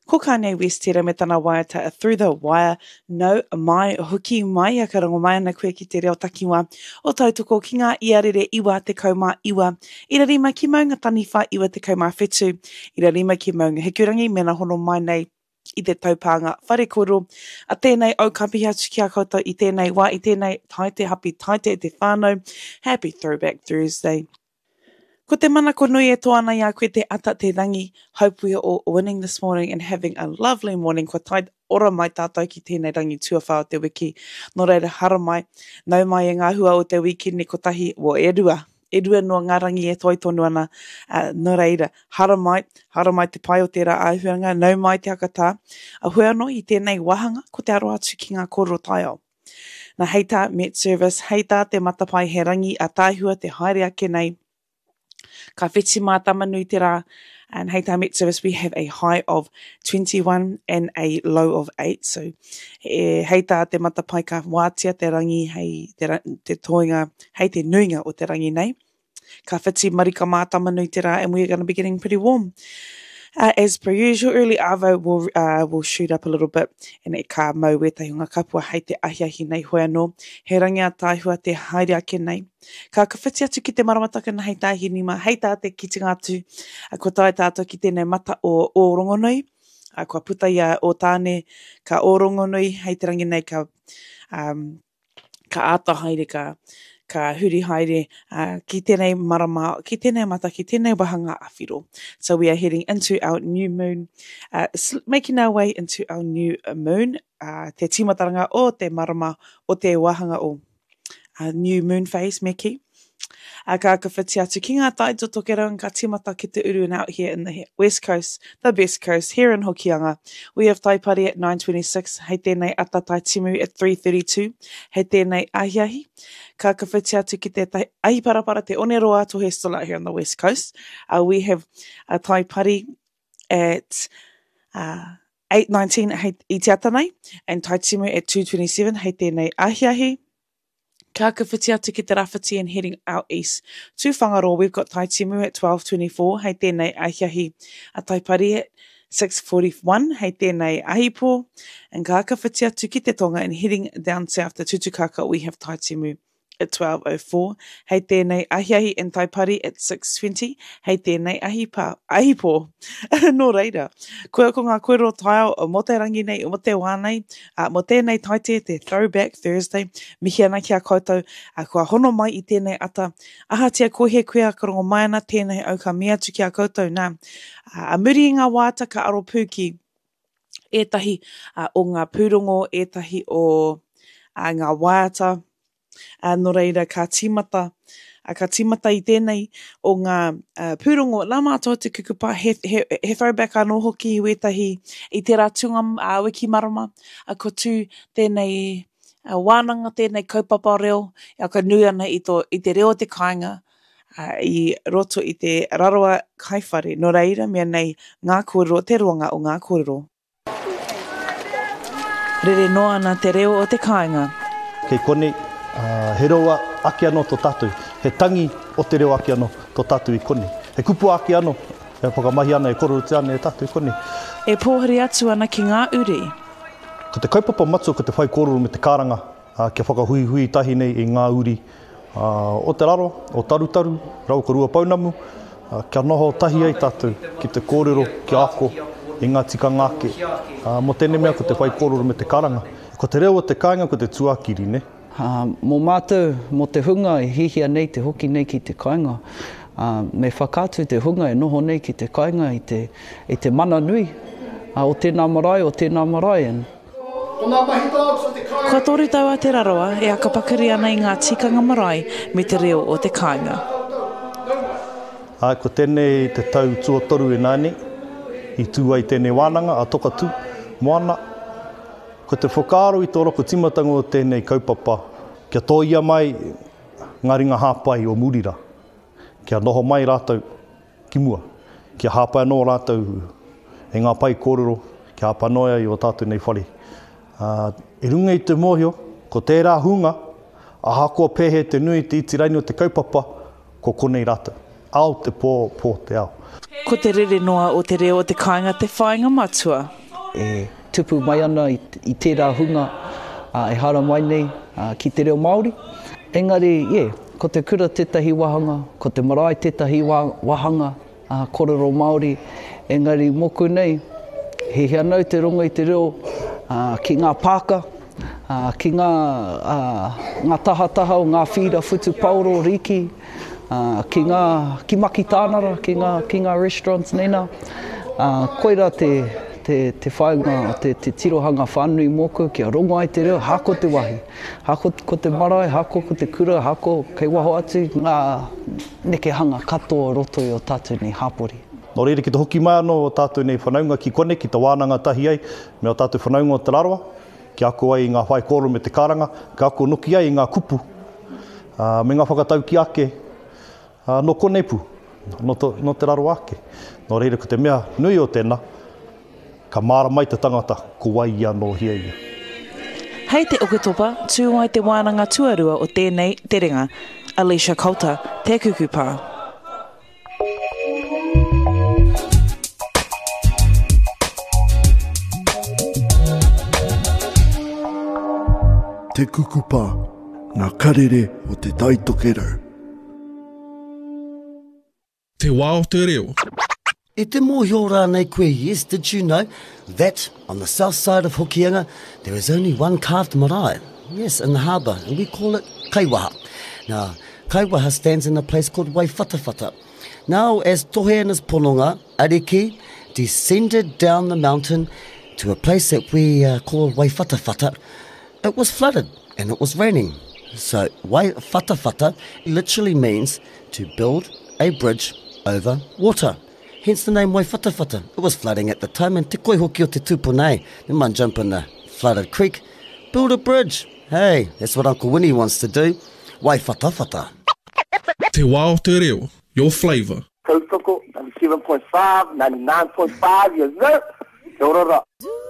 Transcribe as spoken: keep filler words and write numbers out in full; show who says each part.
Speaker 1: Ko Kanye West tira me tana waiata Through the Wire, no mai hoki mai a ka rango mai ana koe ki te reo takiwa o tautoko ki ngā iarere iwa te kaumā iwa. Ira rima ki maunga taniwha iwa te kaumā whetu. Ira rima ki maunga hekurangi mena hono mai nei i te taupanga wharekoro. A tēnei au kapi atu ki a koutou i tēnei wā, i tēnei taite happy taite te whānau. Happy Throwback Thursday. Ko te mana ko nui e toana ia koe te ata te rangi. Hope we are all winning this morning and having a lovely morning. Ko tai ora mai tātou ki tēnei rangi tuawha o te wiki. Nō reira hara mai, nau mai e ngā hua o te wiki ni ko tahi, wo e rua. E rua no ngā rangi e toi tonu ana. Uh, nō reira, hara mai, hara mai te pai o tērā āhuanga, nau mai te akatā. A hua anō i tēnei wahanga ko te aro atu ki ngā koro taio. Na heita Met Service, heita te matapai he rangi a tāhua te haere ake nei. Ka wheti mā tamanui te rā, and heita Met Service, we have a high of twenty-one and a low of eight. So e, heita te matapai ka wātia te rangi, hei te, te toinga, hei te nuinga o te rangi nei. Ka wheti marika mā tamanui te rā, and we're going to be getting pretty warm. Uh, as per usual, early Arvo will uh, will shoot up a little bit, and e ka mau e tahi ngā kapua hei te ahiahi nei hoi anō. He rangi a tāhua te haere ake nei. Ka ka whiti atu ki te maramataka na hei tāhi nima, hei tā te kitinga atu, a ko tai tātou ki tēnei mata o, o rongonui, a kua puta ia o tāne ka o rongonui, hei te rangi nei ka, um, ka āta haere, ka, ka huri haere, uh, ki tēnei marama, ki tēnei mata, ki tēnei wahanga awhiro. So we are heading into our new moon, uh, making our way into our new moon, uh, te timataranga o te marama o te wahanga o uh, new moon phase me ki. A ka ka whiti atu ki ngā taito toke rau ka timata ki te uru and out here in the west coast, the best coast, here in Hokianga. We have taipari at nine twenty-six, hei tēnei ata tai timu at three thirty-two, hei tēnei ahiahi. Ka ka whiti atu ki te tai ahi parapara te oneroa to he still out here on the west coast. Uh, we have a taipari at uh, eight nineteen hei i te atanei, and tai timu at two twenty-seven, hei tēnei ahiahi. Ka ka whiti atu ki te rawhiti and heading out east to Whangaroa, we've got Tai Timu at twelve twenty-four, hei tēnei ahiahi a taipari at six forty-one, hei tēnei ahipo, and ka ka whiti atu ki te tonga and heading down south to Tutukaka, we have Tai Timu at twelve oh four, hei tēnei ahiahi and taipari at six twenty, hei tēnei ahipa, ahipo, no reira. Koe ko ngā koero taio o mo te rangi nei, o mo te wānei, uh, mo tēnei taite te Throwback Thursday, mihi ana ki a koutou, uh, kua hono mai i tēnei ata, aha tia kohe koea ka rongo mai ana tēnei au ka mea atu ki a koutou nā. Uh, a muri i ngā wāta ka aro pūki, etahi uh, o ngā pūrongo, etahi o uh, ngā wāta, Uh, no reira, ka timata, uh, ka timata i tēnei o ngā uh, pūrongo. Nā mātua te kukupa, he, he, he throwback anō hoki i wetahi i te rātunga uh, wiki marama, a uh, ko tū tēnei uh, wānanga, tēnei kaupapa reo, a ka nui ana i, to, i te reo te kāinga, uh, i roto i te raroa kaiwhare. No reira, mea nei ngā kōrero, te ruanga o ngā kōrero. Rere noa ana te reo o te kāinga.
Speaker 2: Kei kone, Uh, he roa ake anō tō tātou, he tangi o te reo ake anō tō tātou i kone. He kupu ake anō, e whakamahi ana e kororo te ane e tātou i kone.
Speaker 1: E pōhari atu ana ki ngā uri?
Speaker 2: Ko te kaupapa matu, ko te whai kororo me te kāranga, uh, kia whakahui hui tahi nei i ngā uri. Uh, o te raro, o tarutaru, rau ka rua paunamu, uh, kia noho tahi ai tātou ki te kōrero, ki ako, i ngā tika ngāke. Uh, mo tēnei mea ko te whai kororo me te kāranga. Ko te reo o te kāinga, ko te tuakiri, ne?
Speaker 3: Uh, mō mātou, mō te hunga e hihia nei te hoki nei ki te kāinga. Uh, me whakātu te hunga e noho nei ki te kāinga i te, i te mana nui. Uh, o tēnā marae, o tēnā marae.
Speaker 1: Kua toru tau a te raroa e aka pakari ana i ngā tikanga marae me te reo o te kāinga.
Speaker 2: Ai, ko tēnei te tau tuatoru e nāne, i tū ai tēnei wānanga, a toka tū, moana. Ko te whakaaro i tō roko timatanga o tēnei kaupapa, kia tōia mai ngā ringa hāpai o Murira. Kia noho mai rātou ki mua. Kia hāpai anō rātou e ngā pai kōrero, kia hāpai noia i o tātou nei whare. Uh, e runga i te mōhio, ko tērā hunga, a hakoa pēhe te nui te iti raini o te kaupapa, ko konei rātou. ao te pō, pō te ao.
Speaker 1: Ko te rere noa o te reo o te kāinga te whāinga matua.
Speaker 3: E tupu mai ana i, i tērā hunga uh, e hara mai nei uh, ki te reo Māori. Engari, yeah, ko te kura tētahi wahanga, ko te marae tētahi wahanga, uh, korero Māori. Engari, moku nei, he hea nau te ronga i te reo uh, ki ngā pāka, uh, ki ngā, uh, ngā tahataha o ngā whira whutu pauro riki, uh, ki ngā ki maki tānara, ki ngā, ki ngā restaurants nena. Uh, koira te, te, te whainga, te, te tirohanga whānui moku, kia rongo ai te reo, hako te wahi. Hako ko te marae, hako ko te kura, hako kei waho atu, ngā neke hanga katoa roto i o tātou nei hāpori.
Speaker 2: Nō reire ki te hoki mai anō o tātou nei whanaunga ki kone, ki te wānanga tahi ai, me o tātou whanaunga o te raroa, ki ako ai i ngā whai koro me te karanga, ki ako nuki ai i ngā kupu, uh, me ngā whakatau ki ake, uh, no kone pu, no, to, no te raroa ake. Nō reire ko te mea nui o tēnā, ka māra mai te tangata, ko wai anō hia ia.
Speaker 1: Hei te oketopa, tū ai te wānanga tuarua o tēnei te ringa, Alicia Coulter, te kukupā.
Speaker 4: Te kukupa, ngā karere o te taitokero.
Speaker 5: Te wā o te reo.
Speaker 6: E te mōhio rānei koe, yes, did you know that on the south side of Hokianga there is only one carved marae? Yes, in the harbour, and we call it Kaiwaha. Now, Kaiwaha stands in a place called Waiwhatawhata. Now, as Tohe and his pononga, Ariki, descended down the mountain to a place that we uh, call Waiwhatawhata, it was flooded and it was raining. So Waiwhatawhata literally means to build a bridge over water. Hence the name Waiwhatawhata. It was flooding at the time, and te koe hoki o te tūpunei, they might jump in the flooded creek, build a bridge. Hey, that's what Uncle Winnie wants to do. Waiwhatawhata.
Speaker 5: Te wā o te reo, your flavour.
Speaker 7: Tautoko, ninety-seven point five, ninety-nine point five, yes, sir. Kia ora.